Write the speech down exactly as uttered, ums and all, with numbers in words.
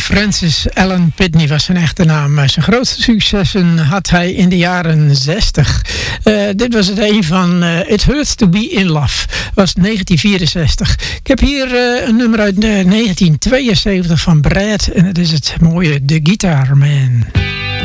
Francis Allen Pitney was zijn echte naam. Zijn grootste successen had hij in de jaren zestig. Uh, dit was het een van uh, It Hurts to Be in Love. Was negentien vierenzestig. Ik heb hier uh, een nummer uit uh, negentien tweeënzeventig van Brad. En het is het mooie The Guitar Man.